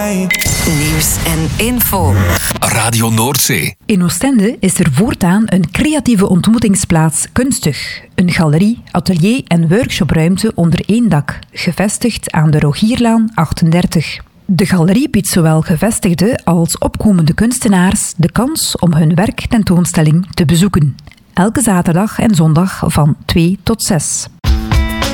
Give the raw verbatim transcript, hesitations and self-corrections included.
Nieuws en info. Radio Noordzee. In Oostende is er voortaan een creatieve ontmoetingsplaats Kunstig. Een galerie, atelier en workshopruimte onder één dak, gevestigd aan de Rogierlaan achtendertig. De galerie biedt zowel gevestigde als opkomende kunstenaars de kans om hun werktentoonstelling te bezoeken. Elke zaterdag en zondag van twee tot zes.